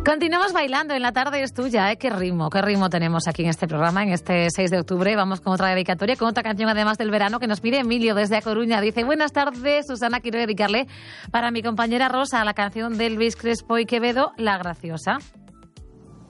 Continuamos bailando, en la tarde es tuya, ¿eh? Qué ritmo tenemos aquí en este programa, en este 6 de octubre. Vamos con otra dedicatoria, con otra canción además del verano que nos pide Emilio desde A Coruña. Dice, buenas tardes, Susana, quiero dedicarle para mi compañera Rosa la canción de Elvis Crespo y Quevedo, La Graciosa.